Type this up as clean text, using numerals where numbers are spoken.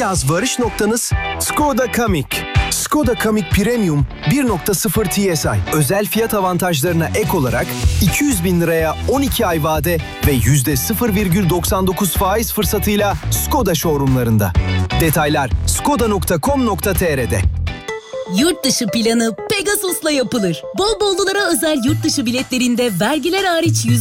yaz varış noktanız Skoda Kamiq. Skoda Kamiq Premium 1.0 TSI. Özel fiyat avantajlarına ek olarak 200 bin liraya 12 ay vade ve %0,99 faiz fırsatıyla Skoda showroomlarında. Detaylar skoda.com.tr'de. Yurt dışı planı Pegasus'la yapılır. Bol bollulara özel yurt dışı biletlerinde vergiler hariç